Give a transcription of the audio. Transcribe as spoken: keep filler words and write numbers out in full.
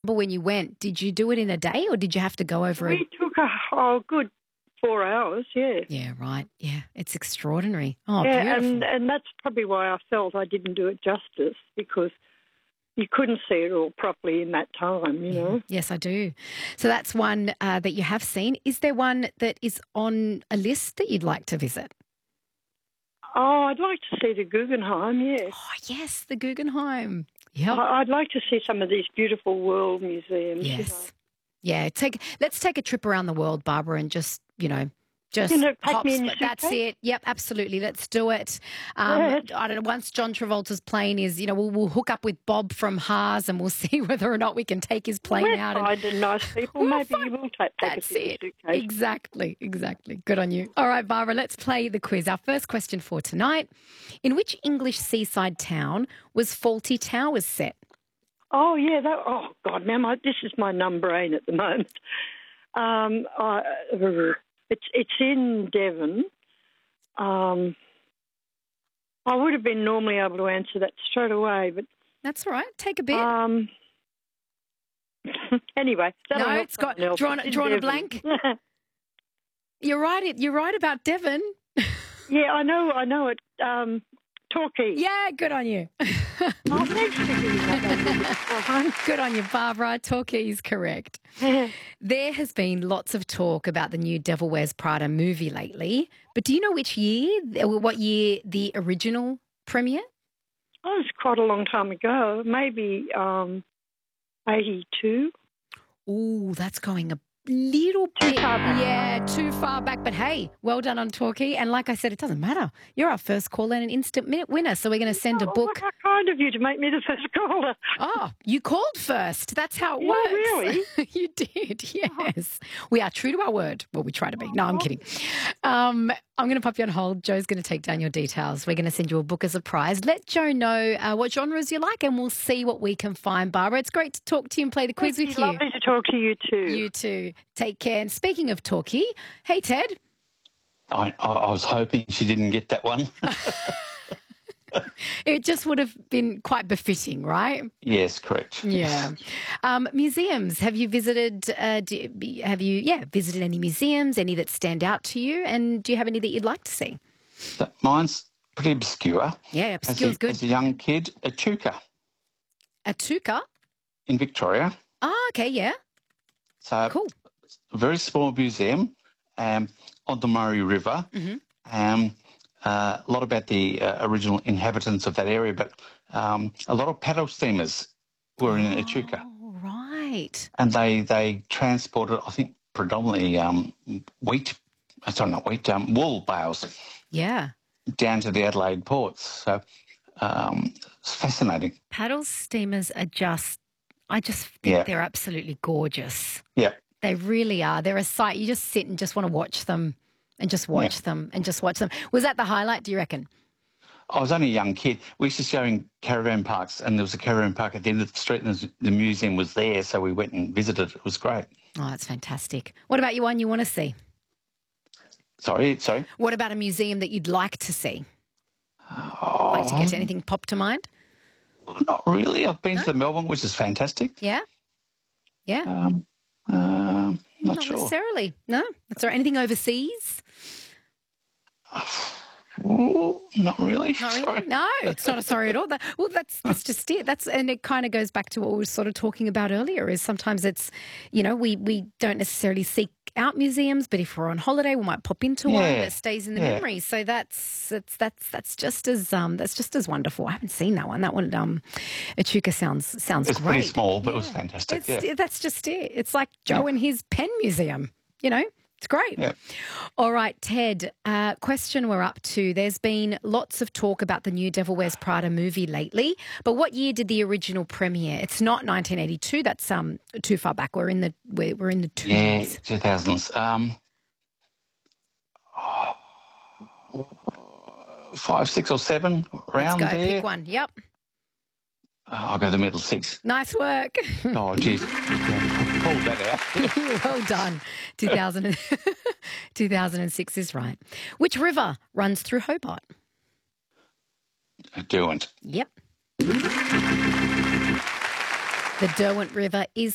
when you went, did you do it in a day or did you have to go over We it? took a oh, good four hours, yeah. Yeah, right. Yeah, it's extraordinary. Oh, yeah, beautiful. and, and that's probably why I felt I didn't do it justice, because you couldn't see it all properly in that time, you know. Yes, I do. So that's one uh, that you have seen. Is there one that is on a list that you'd like to visit? Oh, I'd like to see the Guggenheim, yes. Oh, yes, the Guggenheim. Yep. I- I'd like to see some of these beautiful world museums. Yes. You know. Yeah, take let's take a trip around the world, Barbara, and just, you know, just You know, take hop, me in your spot. That's suitcase. it. Yep, absolutely. Let's do it. Um, Yes. I don't know. Once John Travolta's plane is, you know, we'll, we'll hook up with Bob from Haas and we'll see whether or not we can take his plane We're out. And finding nice people. We'll Maybe find- you will take, take That's us in your it. suitcase. Exactly, exactly. Good on you. All right, Barbara, let's play the quiz. Our first question for tonight. In which English seaside town was Fawlty Towers set? Oh, yeah. That, oh, God, now my, this is my numb brain at the moment. Um, I, it's it's in Devon. Um, I would have been normally able to answer that straight away, but That's all right. Take a bit. um, anyway, that'll No, help it's got- someone else. drawn- It's in drawn a Devon. blank? You're right. You're right about Devon. yeah, I know. I know it. Um, Torquay. Yeah, good on you. Oh, thanks for giving that one. Good on you, Barbara. Torquay is correct. There has been lots of talk about the new Devil Wears Prada movie lately, but do you know which year, what year the original premiere? Oh, it's quite a long time ago. Maybe um, eighty-two. Ooh, that's going a little Too bit. far back. Yeah, too far back. But hey, well done on Torquay. And like I said, it doesn't matter. You're our first caller and an instant minute winner. So we're going to send a Oh, book. how kind of you to make me the first caller. Oh, you called first. That's how it Yeah, works. really? You did, yes. We are true to our word. Well, we try to be. No, I'm kidding. Um, I'm going to pop you on hold. Joe's going to take down your details. We're going to send you a book as a prize. Let Joe know uh, what genres you like and we'll see what we can find. Barbara, it's great to talk to you and play the quiz It'd with be you. lovely to talk to you too. You too. Take care. And speaking of Torquay, hey, Ted. I, I, I was hoping she didn't get that one. It just would have been quite befitting, right? Yes, correct. Yeah. Um, museums. Have you visited, uh, do, have you, yeah, visited any museums, any that stand out to you? And do you have any that you'd like to see? So mine's pretty obscure. Yeah, As obscure's a, good. as a young kid, Echuca Atuka. in Victoria. Oh, okay, yeah. So Cool. a very small museum um, on the Murray River. Mm-hmm. Um, uh, a lot about the uh, original inhabitants of that area, but um, a lot of paddle steamers were in Echuca. Oh, right. And they, they transported, I think, predominantly um, wheat, uh, sorry, not wheat, um, wool bales Yeah. down to the Adelaide ports. So um, it's fascinating. Paddle steamers are just, I just think Yeah. they're absolutely gorgeous. Yeah. They really are. They're a sight. You just sit and just want to watch them and just watch Yeah. them and just watch them. Was that the highlight, do you reckon? I was only a young kid. We used to go in caravan parks, and there was a caravan park at the end of the street, and the museum was there, so we went and visited. It was great. Oh, that's fantastic. What about you, one you want to see? Sorry, sorry. What about a museum that you'd like to see? Oh, Like to get anything pop to mind? not really. I've been to Melbourne, which is fantastic. Yeah? Yeah? Um, um, not, Not sure. necessarily. No? Is there anything overseas? Ooh, not really. Not really? Sorry. No, it's not a sorry at all. That, well, that's that's just it. That's and it kind of goes back to what we were sort of talking about earlier. Is sometimes it's, you know, we we don't necessarily seek out museums, but if we're on holiday, we might pop into one Yeah, that stays in the yeah. memory. So that's that's that's that's just as um that's just as wonderful. I haven't seen that one. That one, um, Echuca sounds sounds It's great. pretty small, but it was fantastic. It's, Yeah. That's just it. It's like Joe Yeah. and his pen museum. You know, it's great. Yeah. All right, Ted, uh, question we're up to. There's been lots of talk about the new Devil Wears Prada movie lately, but what year did the original premiere? It's not nineteen eighty-two. That's um too far back. We're in the we're, we're in the Yeah, twos. two thousands. Um, five, six, or seven Let's around go. there. Pick one. Yep. Oh, I'll go the middle six. Nice work. Oh, geez. Pulled that out. Well done. two thousand, two thousand six is right. Which river runs through Hobart? Derwent. Yep. The Derwent River is